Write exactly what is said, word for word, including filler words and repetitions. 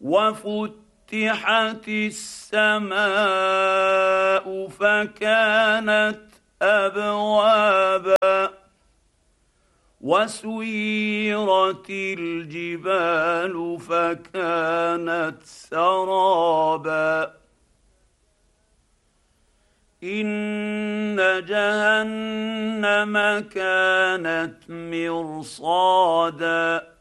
وفتحت السماء فكانت ابوابا وسيرت الجبال فكانت سرابا ان جهنم كانت مرصادا